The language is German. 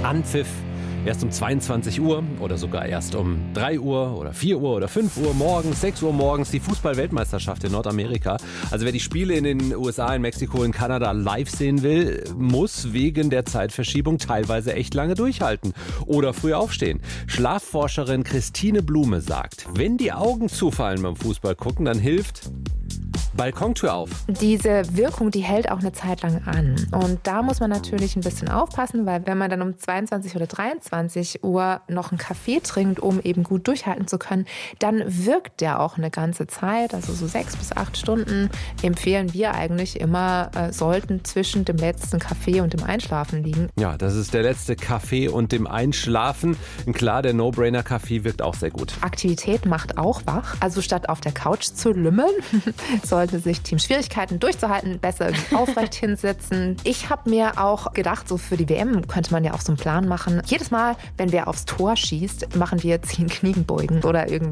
Anpfiff erst um 22 Uhr oder sogar erst um 3 Uhr oder 4 Uhr oder 5 Uhr morgens, 6 Uhr morgens die Fußball-Weltmeisterschaft in Nordamerika. Also wer die Spiele in den USA, in Mexiko, in Kanada live sehen will, muss wegen der Zeitverschiebung teilweise echt lange durchhalten oder früh aufstehen. Schlafforscherin Christine Blume sagt, wenn die Augen zufallen beim Fußball gucken, dann hilft Balkontür auf. Diese Wirkung, die hält auch eine Zeit lang an. Und da muss man natürlich ein bisschen aufpassen, weil wenn man dann um 22 oder 23 Uhr noch einen Kaffee trinkt, um eben gut durchhalten zu können, dann wirkt der auch eine ganze Zeit. Also so 6 bis 8 Stunden empfehlen wir eigentlich immer, sollten zwischen dem letzten Kaffee und dem Einschlafen liegen. Ja, das ist der letzte Kaffee und dem Einschlafen. Und klar, der No-Brainer-Kaffee wirkt auch sehr gut. Aktivität macht auch wach. Also statt auf der Couch zu lümmeln, sollte sich Team Schwierigkeiten durchzuhalten, besser aufrecht hinsetzen. Ich habe mir auch gedacht, so für die WM könnte man ja auch so einen Plan machen. Jedes Mal, wenn wer aufs Tor schießt, machen wir 10 Kniebeugen oder irgendwie